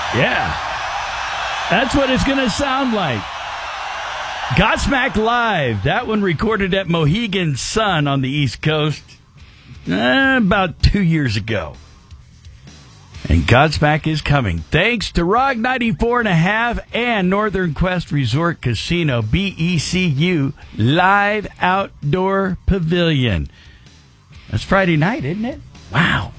Yeah. That's what it's going to sound like. Godsmack Live. That one recorded at Mohegan Sun on the East Coast about 2 years ago. And Godsmack is coming. Thanks to Rock 94.5 and Northern Quest Resort Casino, BECU Live Outdoor Pavilion. That's Friday night, isn't it? Wow.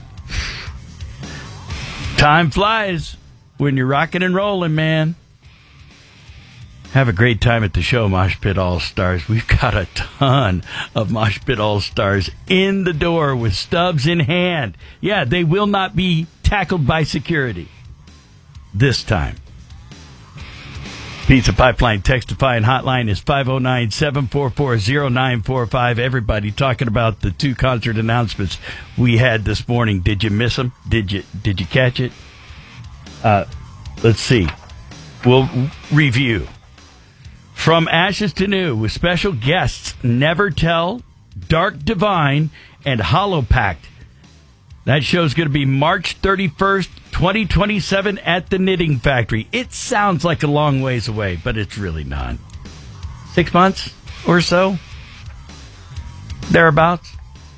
Time flies when you're rocking and rolling, man. Have a great time at the show, Mosh Pit All-Stars. We've got a ton of Mosh Pit All-Stars in the door with stubs in hand. Yeah, they will not be tackled by security this time. Pizza Pipeline Textify and hotline is 509-744-0945. Everybody talking about the 2 concert announcements we had this morning. Did you miss them? Did you catch it? Let's see. We'll review. From Ashes to New with special guests Never Tell, Dark Divine, and Hollow Pact. That show's going to be March 31st, 2027 at the Knitting Factory. It sounds like a long ways away, but it's really not. 6 months or so? Thereabouts.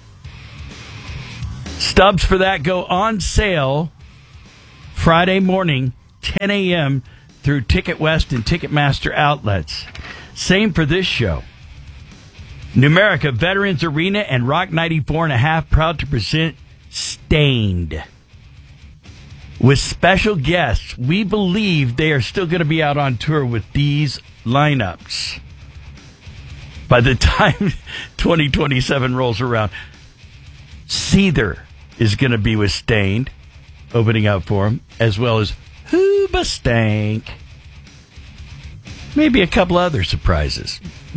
Stubs for that go on sale Friday morning, 10 a.m., through Ticket West and Ticketmaster outlets. Same for this show. Numerica Veterans Arena and Rock 94.5 proud to present Stained. With special guests, we believe they are still going to be out on tour with these lineups. By the time 2027 rolls around, Seether is going to be with Stained, opening up for them, as well as Hoobastank. Maybe a couple other surprises.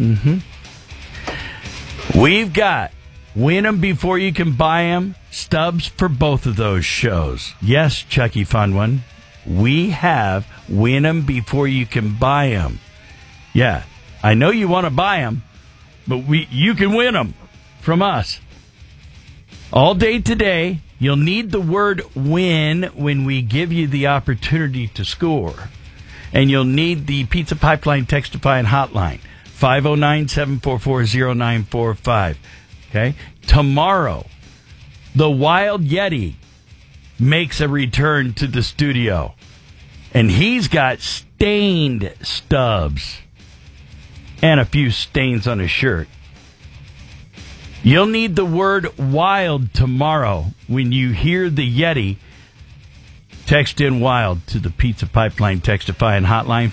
We've got Win 'em before you can buy 'em. Stubs for both of those shows. Yes, Chucky Fun One. We have Win 'em before you can buy 'em. Yeah, I know you want to buy 'em, but you can win 'em from us. All day today, you'll need the word win when we give you the opportunity to score. And you'll need the Pizza Pipeline Textify and hotline, 509-744-0945. Okay? Tomorrow, the Wild Yeti makes a return to the studio. And he's got stained stubs and a few stains on his shirt. You'll need the word wild tomorrow when you hear the Yeti. Text in wild to the Pizza Pipeline Textify and hotline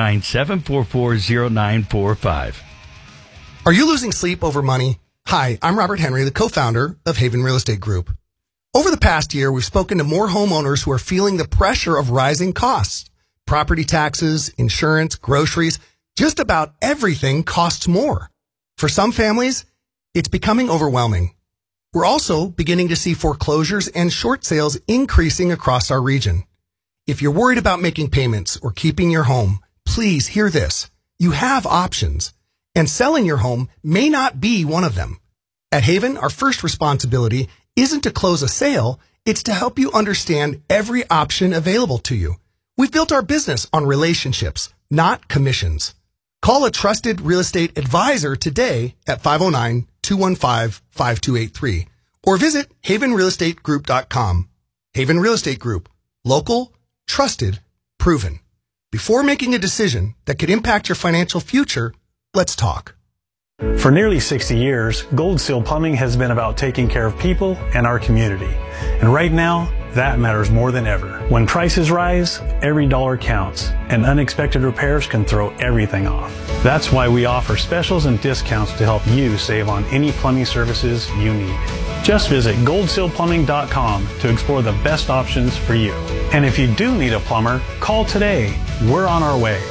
509-744-0945. Are you losing sleep over money? Hi, I'm Robert Henry, the co-founder of Haven Real Estate Group. Over the past year, we've spoken to more homeowners who are feeling the pressure of rising costs. Property taxes, insurance, groceries, just about everything costs more. For some families, it's becoming overwhelming. We're also beginning to see foreclosures and short sales increasing across our region. If you're worried about making payments or keeping your home, please hear this. You have options, and selling your home may not be one of them. At Haven, our first responsibility isn't to close a sale, it's to help you understand every option available to you. We've built our business on relationships, not commissions. Call a trusted real estate advisor today at 509-215-5283 or visit havenrealestategroup.com. Haven Real Estate Group. Local, trusted, proven. Before making a decision that could impact your financial future, let's talk. For nearly 60 years, Gold Seal Plumbing has been about taking care of people and our community. And right now, that matters more than ever. When prices rise, every dollar counts, and unexpected repairs can throw everything off. That's why we offer specials and discounts to help you save on any plumbing services you need. Just visit goldsealplumbing.com to explore the best options for you. And if you do need a plumber, call today. We're on our way.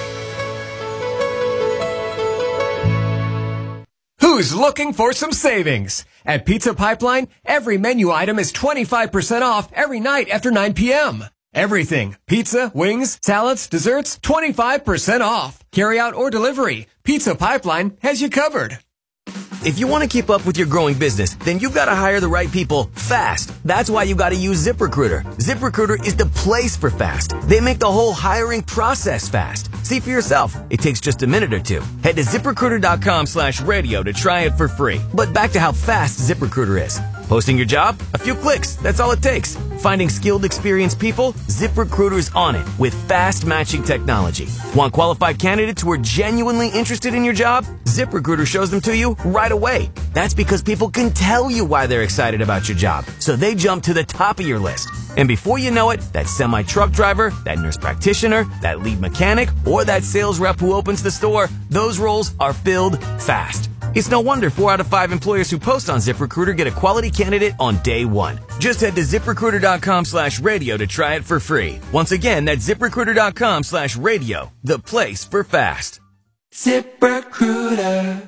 Who's looking for some savings? At Pizza Pipeline, every menu item is 25% off every night after 9 p.m. Everything. Pizza, wings, salads, desserts, 25% off. Carry out or delivery. Pizza Pipeline has you covered. If you want to keep up with your growing business, then you've got to hire the right people fast. That's why you got to use ZipRecruiter. ZipRecruiter is the place for fast. They make the whole hiring process fast. See for yourself. It takes just a minute or two. Head to ZipRecruiter.com/radio to try it for free. But back to how fast ZipRecruiter is. Posting your job? A few clicks. That's all it takes. Finding skilled, experienced people? ZipRecruiter's on it with fast matching technology. Want qualified candidates who are genuinely interested in your job? ZipRecruiter shows them to you right away. That's because people can tell you why they're excited about your job, so they jump to the top of your list. And before you know it, that semi-truck driver, that nurse practitioner, that lead mechanic, or that sales rep who opens the store, those roles are filled fast. It's no wonder 4 out of 5 employers who post on ZipRecruiter get a quality candidate on day one. Just head to ZipRecruiter.com/radio to try it for free. Once again, that's ZipRecruiter.com/radio, the place for fast. ZipRecruiter.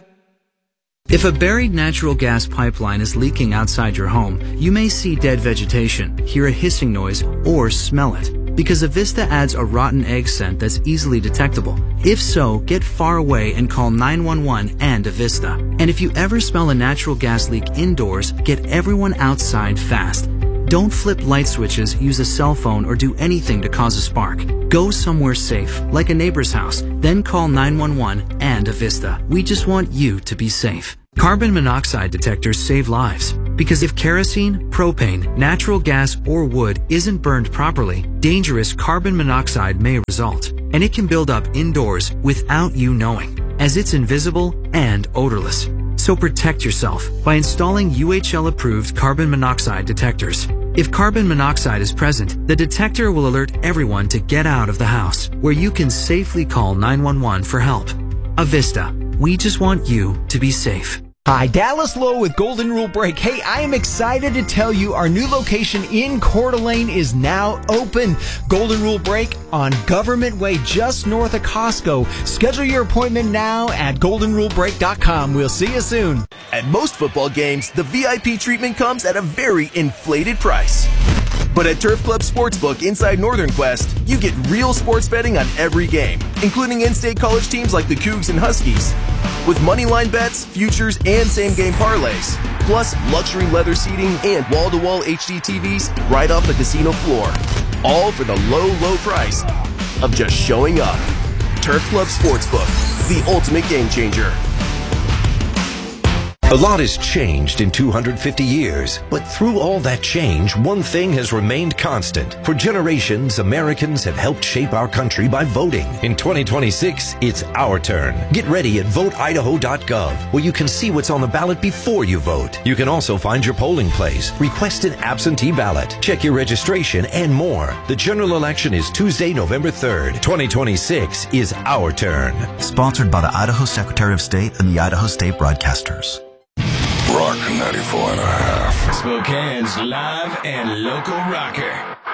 If a buried natural gas pipeline is leaking outside your home, you may see dead vegetation, hear a hissing noise, or smell it. Because Avista adds a rotten egg scent that's easily detectable. If so, get far away and call 911 and Avista. And if you ever smell a natural gas leak indoors, get everyone outside fast. Don't flip light switches, use a cell phone, or do anything to cause a spark. Go somewhere safe, like a neighbor's house, then call 911 and Avista. We just want you to be safe. Carbon monoxide detectors save lives. Because if kerosene, propane, natural gas, or wood isn't burned properly, dangerous carbon monoxide may result. And it can build up indoors without you knowing, as it's invisible and odorless. So protect yourself by installing UHL-approved carbon monoxide detectors. If carbon monoxide is present, the detector will alert everyone to get out of the house, where you can safely call 911 for help. Avista, we just want you to be safe. Hi, Dallas Lowe with Golden Rule Break. Hey, I am excited to tell you our new location in Coeur d'Alene is now open. Golden Rule Break on Government Way, just north of Costco. Schedule your appointment now at goldenrulebreak.com. We'll see you soon. At most football games, the VIP treatment comes at a very inflated price. But at Turf Club Sportsbook inside Northern Quest, you get real sports betting on every game, including in-state college teams like the Cougs and Huskies, with moneyline bets, futures, and same-game parlays, plus luxury leather seating and wall-to-wall HD TVs right off the casino floor, all for the low, low price of just showing up. Turf Club Sportsbook, the ultimate game changer. A lot has changed in 250 years, but through all that change, one thing has remained constant. For generations, Americans have helped shape our country by voting. In 2026, it's our turn. Get ready at voteidaho.gov, where you can see what's on the ballot before you vote. You can also find your polling place, request an absentee ballot, check your registration, and more. The general election is Tuesday, November 3rd. 2026 is our turn. Sponsored by the Idaho Secretary of State and the Idaho State Broadcasters. Rock 94.5. Spokane's live and local rocker.